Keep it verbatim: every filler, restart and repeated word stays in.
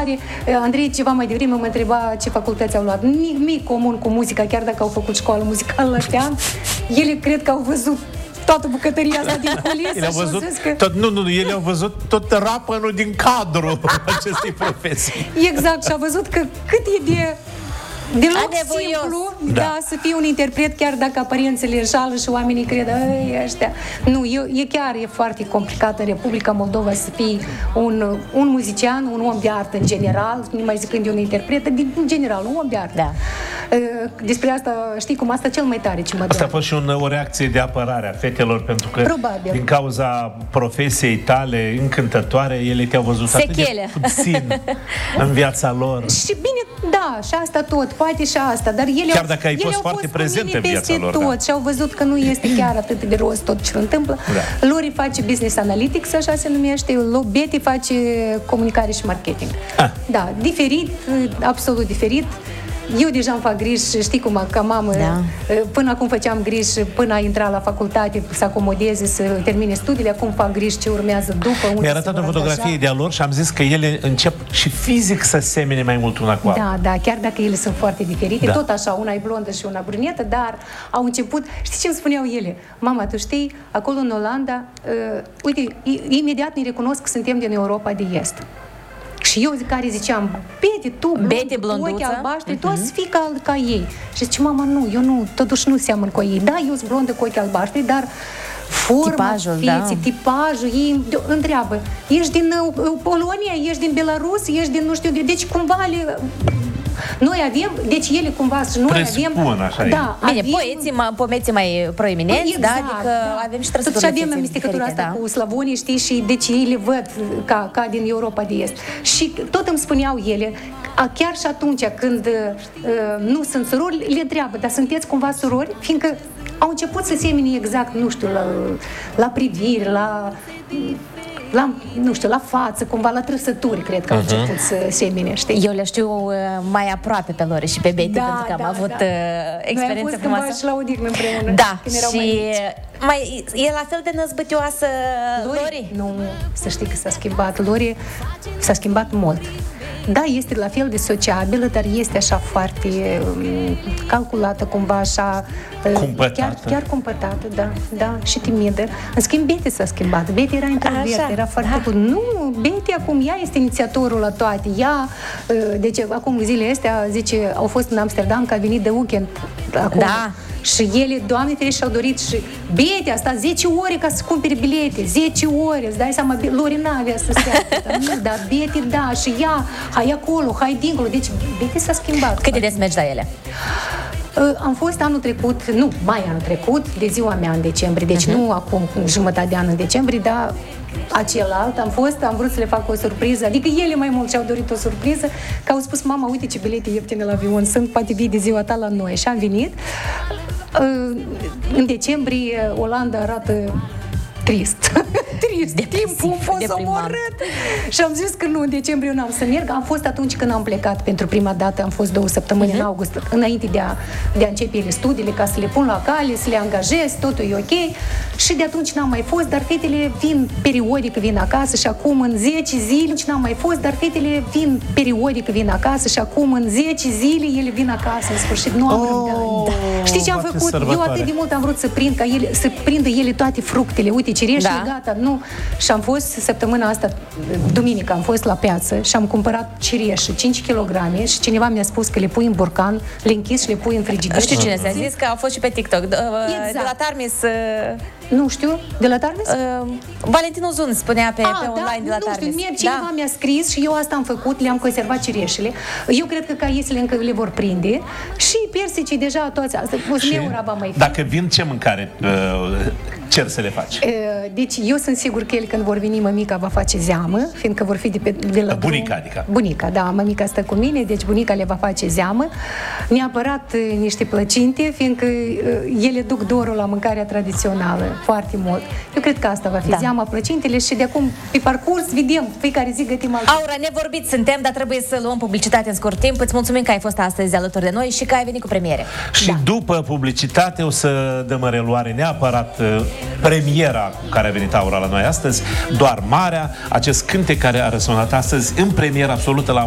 întrebare. Andrei, ceva mai devreme mă întreba ce facultăți au luat. Nimic comun cu muzica, chiar dacă au făcut școală muzicală la Ștean. Ele cred că au văzut toată bucătăria asta din culisă. Au văzut că... tot, nu, nu, ele au văzut tot rapănul din cadrul acestei profesii. Exact, și au văzut că cât e de... deloc simplu, da. Da, să fii un interpret, chiar dacă aparențele înșală și oamenii cred, ei, ăștia. Nu, e, e chiar e foarte complicat în Republica Moldova să fii un, un muzician, un om de artă în general, nu mai zicând eu un interpret, din în general, un om de artă. Da. Despre asta, știi cum, asta cel mai tare ce mă dă. Asta a fost și un, o reacție de apărare a fetelor, pentru că probabil, din cauza profesiei tale încântătoare, ele te-au văzut Sechele. atât de puțin în viața lor. Și bine, da, și asta tot, poate și asta, dar ele chiar au, dacă ai ele fost au foarte fost prezent în viața lor, tot, da. Și au văzut că nu este chiar atât de rost tot ce se întâmplă. Da. Lori face business analytics, așa se numește, Betty face comunicare și marketing. Ah. Da, diferit, absolut diferit. Eu deja îmi fac griji, știi cum, ca mamă, da. Până acum făceam griji, până a intra la facultate, să acomodeze, să termine studiile, acum fac griji ce urmează după. Mi-a arătat o fotografie de-a lor și am zis că ele încep și fizic să semene mai mult una cu alta. Da, da, chiar dacă ele sunt foarte diferite, da. Tot așa, una e blondă și una brunetă, dar au început, știi ce îmi spuneau ele? Mama, tu știi, acolo în Olanda, uh, uite, imediat ne recunosc că suntem din Europa de Est. Și eu care ziceam, Betty, tu, Betty, blond, cu ochi albaștri, uh-huh. tu o să fii ca, ca ei. Și zice, mama, nu, eu nu, totuși nu seamăn cu ei. Da, eu sunt blondă cu ochi albaștri, dar forma tipajul, feții, da. tipajul, ei întreabă, ești din uh, Polonia, ești din Belarus, ești din nu știu de... Deci cumva le... Noi avem, deci ele cumva și noi presupun, avem... Așa da, bine, avem, poeții, ma, poeții mai proeminenți, exact, da? Adică da. avem și trăsături. Și avem amestecătura asta, da, cu slavonii, știi, și deci ei le văd ca, ca din Europa de Est. Și tot îmi spuneau ele, chiar și atunci când uh, nu sunt surori, le întreabă, dar sunteți cumva surori? Fiindcă au început să semene exact, nu știu, la, la privire, la... la, nu știu, la față, cumva la trăsături, cred că uh-huh. au început să semene, știi? Eu le știu uh, mai aproape pe Lori și pe Betty, da, pentru că da, am avut da. uh, experiență frumoasă. Noi am fost cândva și la odihnă împreună. Da, și mai, mai e la fel de năzbătioasă Lori? Lori? Nu, să știi că s-a schimbat. Lori s-a schimbat mult. Da, este la fel de sociabilă, dar este așa foarte um, calculată, cumva așa... Cumpătată. Chiar, chiar cumpătată, da, da, și timidă. În schimb, Betty s-a schimbat. Betty era introvertă, era foarte... Da. Nu, Betty acum, ea este inițiatorul la toate. Ea, deci, acum zilele astea, zice, au fost în Amsterdam, că a venit de weekend acum. Da. Și ele, Doamne ferește, și-au dorit și Betty a stat zece ore ca să cumpere bilete, zece ore, îți dai seama, Lori n-avea să stea, dar nu, dar Betty, da, și ea, hai acolo, hai dincolo, deci Betty s-a schimbat. Cât de des mergi la ele? Am fost anul trecut, nu, mai anul trecut, de ziua mea în decembrie, deci uh-huh. nu acum jumătate de an în decembrie, dar acelalt am fost, am vrut să le fac o surpriză, adică ele mai mult și-au dorit o surpriză, că au spus, mama, uite ce bilete ieftine la avion sunt, poate vii de ziua ta la noi. Și am venit. În decembrie, Olanda arată trist. Trist. Timpul a fost omorât. Și am zis că nu, în decembrie eu n-am să merg. Am fost atunci când am plecat pentru prima dată, am fost două săptămâni uh-huh. în august, înainte de a, de a începe ele studiile, ca să le pun la cale, să le angajez, totul e ok. Și de atunci n-am mai fost, dar fetele vin periodic, vin acasă și acum în zece zile n-am mai fost, dar fetele vin periodic, vin acasă și acum în zece zile ele vin acasă, în sfârșit. Nu am oh, răbdat. Da. Știi ce am făcut? Sărbătoare. Eu atât de mult am vrut să prind, ca ele, să prindă ele toate fructele. Uite, cireșele, da. Gata, nu. Și am fost săptămâna asta, duminică, am fost la piață și am cumpărat cireșe, cinci kilograme, și cineva mi-a spus că le pui în borcan, le închis și le pui în frigider. Știu cine s-a zis, că a fost și pe TikTok. Exact. De la Tarmis... Nu știu, de la Tarmis? Uh, Valentin Ozun spunea pe, A, pe da? online de la nu Tarmis. Știu, mie cineva da. mi-a scris și eu asta am făcut, le-am conservat cireșele. Eu cred că caiesele încă le vor prinde și persicii deja toți, asta, uneori va mai fi. Dacă vin, ce mâncare uh, cer să le faci? Uh, deci eu sunt sigur că el, când vor veni, mămica va face zeamă, fiindcă vor fi de, pe, de la bunica, drum. adică. Bunica, da, mămica stă cu mine, deci bunica le va face zeamă. Neapărat niște plăcinte, fiindcă uh, ele duc dorul la mâncarea tradițională, foarte mult. Eu cred că asta va fi da. zeama, plăcintele și de acum, pe parcurs, vedem, fiecare zi gătim altceva. Aura, nevorbit suntem, dar trebuie să luăm publicitate în scurt timp. Îți mulțumim că ai fost astăzi alături de noi și că ai venit cu premiere. Și da. după publicitate o să dăm în reluare neapărat premiera cu care a venit Aura la noi astăzi, Doar Marea, acest cântec care a răsunat astăzi în premieră absolută la